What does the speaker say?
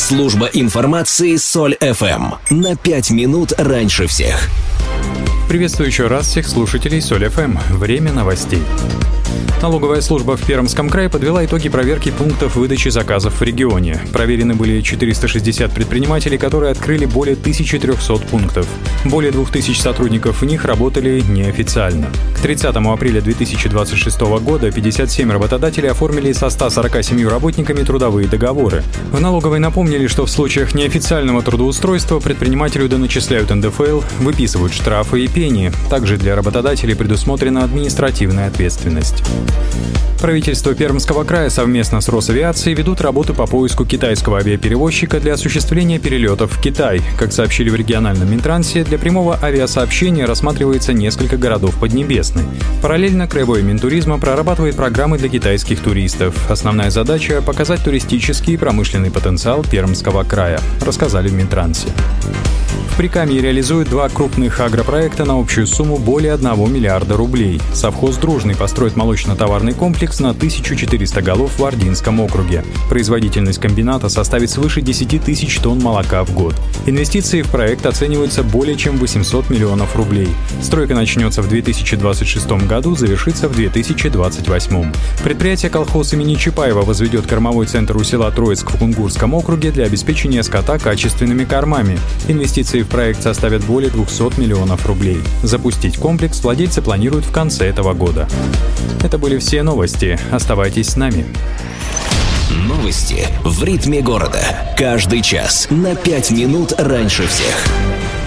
Служба информации Соль ФМ. На 5 минут раньше всех. Приветствую еще раз всех слушателей Соль ФМ. Время новостей. Налоговая служба в Пермском крае подвела итоги проверки пунктов выдачи заказов в регионе. Проверены были 460 предпринимателей, которые открыли более 1300 пунктов. Более 2000 сотрудников в них работали неофициально. К 30 апреля 2026 года 57 работодателей оформили со 147 работниками трудовые договоры. В налоговой напомнили, что в случаях неофициального трудоустройства предпринимателю доначисляют НДФЛ, выписывают штрафы и пени. Также для работодателей предусмотрена административная ответственность. Правительство Пермского края совместно с Росавиацией ведут работы по поиску китайского авиаперевозчика для осуществления перелетов в Китай. Как сообщили в региональном Минтрансе, для прямого авиасообщения рассматривается несколько городов Поднебесной. Параллельно краевой Минтуризма прорабатывает программы для китайских туристов. Основная задача – показать туристический и промышленный потенциал Пермского края, рассказали в Минтрансе. В Прикамье реализуют 2 крупных агропроекта на общую сумму более 1 миллиарда рублей. Совхоз «Дружный» построит молочно-товарный комплекс на 1400 голов в Ординском округе. Производительность комбината составит свыше 10 тысяч тонн молока в год. Инвестиции в проект оцениваются более чем 800 миллионов рублей. Стройка начнется в 2026 году, завершится в 2028. Предприятие «Колхоз» имени Чапаева возведет кормовой центр у села Троицк в Кунгурском округе для обеспечения скота качественными кормами. Инвестиции в проект составят более 200 миллионов рублей. Запустить комплекс владельцы планируют в конце этого года. Это были все новости. Оставайтесь с нами. Новости в ритме города. Каждый час на 5 минут раньше всех.